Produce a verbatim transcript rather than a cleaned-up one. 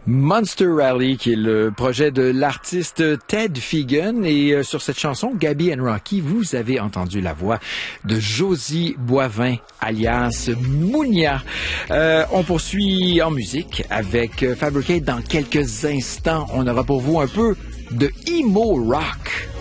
Monster Rally, qui est le projet de l'artiste Ted Fegan. Et euh, sur cette chanson, Gabby and Rocky, vous avez entendu la voix de Josie Boivin, alias Mounia. Euh, on poursuit en musique avec Fabricate dans quelques instants. On aura pour vous un peu de emo rock.